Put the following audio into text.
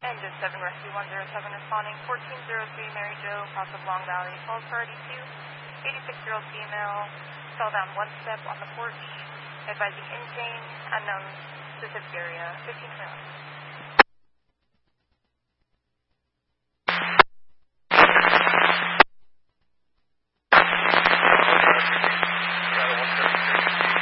Engine 7 Rescue 107 responding. 1403 Mary Jo, cross of Long Valley, calls priority 2. 86-year-old female fell down one step on the porch. Advising insane, unknown specific area. 15 minutes.